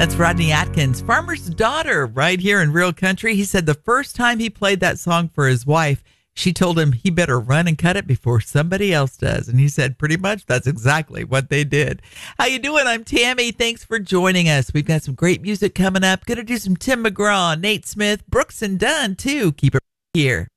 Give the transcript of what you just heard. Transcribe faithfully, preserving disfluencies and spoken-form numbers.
That's Rodney Atkins, Farmer's Daughter, right here in Real Country. He said the first time he played that song for his wife, she told him he better run and cut it before somebody else does. And he said pretty much that's exactly what they did. How you doing? I'm Tammy. Thanks for joining us. We've got some great music coming up. Going to do some Tim McGraw, Nate Smith, Brooks and Dunn, too. Keep it here.